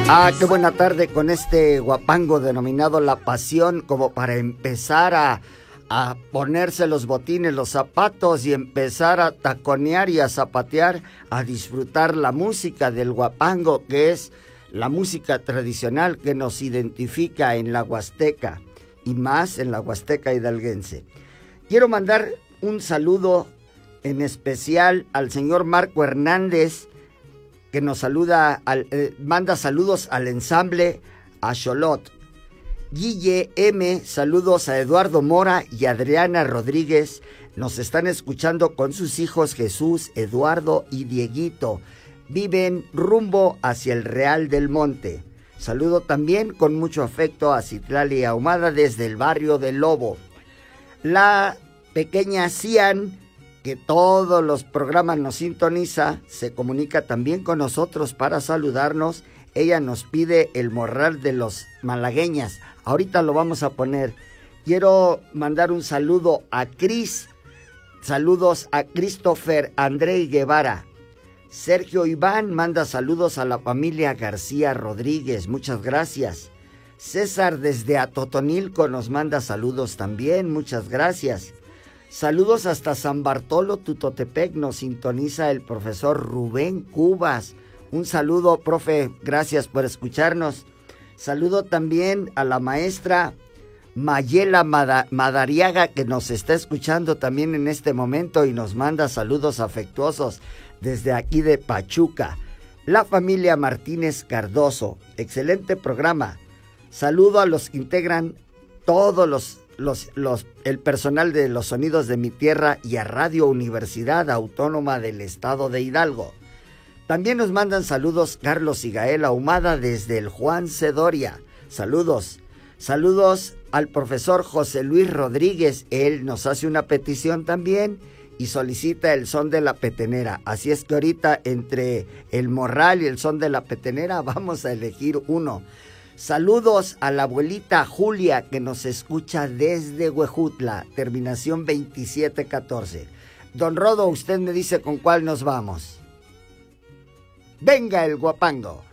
Ah, qué buena tarde con este guapango denominado La Pasión, como para empezar a ponerse los botines, los zapatos y empezar a taconear y a zapatear, a disfrutar la música del guapango, que es la música tradicional que nos identifica en la Huasteca y más en la Huasteca hidalguense. Quiero mandar un saludo en especial al señor Marco Hernández, que nos saluda, manda saludos al ensamble a Xolot. Guille M, saludos a Eduardo Mora y Adriana Rodríguez. Nos están escuchando con sus hijos Jesús, Eduardo y Dieguito. Viven rumbo hacia el Real del Monte. Saludo también con mucho afecto a Citlali Ahumada desde el barrio del Lobo. La pequeña Cian, que todos los programas nos sintoniza, se comunica también con nosotros para saludarnos. Ella nos pide el morral de los malagueñas. Ahorita lo vamos a poner. Quiero mandar un saludo a Cris. Saludos a Christopher André Guevara. Sergio Iván manda saludos a la familia García Rodríguez. Muchas gracias. César desde Atotonilco nos manda saludos también. Muchas gracias. Saludos hasta San Bartolo, Tutotepec, nos sintoniza el profesor Rubén Cubas. Un saludo, profe, gracias por escucharnos. Saludo también a la maestra Mayela Madariaga, que nos está escuchando también en este momento y nos manda saludos afectuosos desde aquí de Pachuca. La familia Martínez Cardoso, excelente programa. Saludo a los que integran todos el personal de Los Sonidos de mi Tierra y a Radio Universidad Autónoma del Estado de Hidalgo. También nos mandan saludos Carlos y Gael Ahumada desde el Juan Cedoria. Saludos. Saludos al profesor José Luis Rodríguez. Él nos hace una petición también y solicita el son de la petenera. Así es que ahorita entre el morral y el son de la petenera vamos a elegir uno. Saludos a la abuelita Julia, que nos escucha desde Huejutla, terminación 2714. Don Rodo, usted me dice con cuál nos vamos. Venga el guapango.